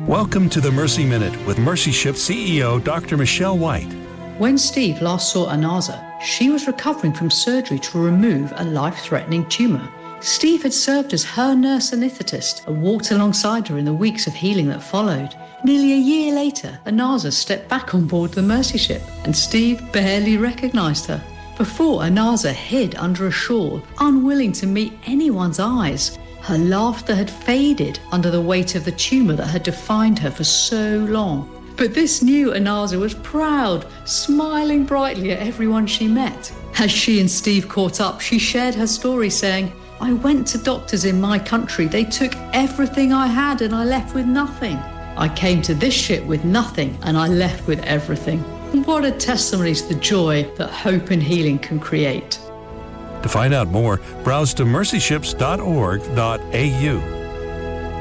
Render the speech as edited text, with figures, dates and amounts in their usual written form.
Welcome to the Mercy Minute with Mercy Ship CEO Dr. Michelle White. When Steve last saw Anaza, she was recovering from surgery to remove a life-threatening tumour. Steve had served as her nurse anaesthetist and walked alongside her in the weeks of healing that followed. Nearly a year later, Anaza stepped back on board the Mercy Ship, and Steve barely recognised her. Before, Anaza hid under a shawl, unwilling to meet anyone's eyes. Her laughter had faded under the weight of the tumour that had defined her for so long. But this new Anaza was proud, smiling brightly at everyone she met. As she and Steve caught up, she shared her story saying, "I went to doctors in my country. They took everything I had and I left with nothing. I came to this ship with nothing and I left with everything." What a testimony to the joy that hope and healing can create. To find out more, browse to mercyships.org.au.